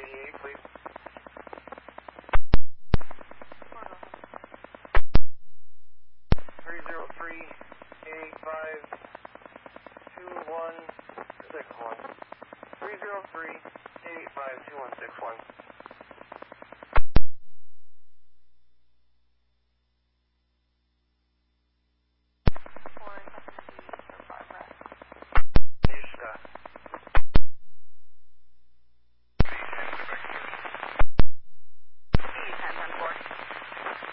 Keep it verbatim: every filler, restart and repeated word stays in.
eight, please. three zero three, eight five two one six one. three zero three, eight five two one six one.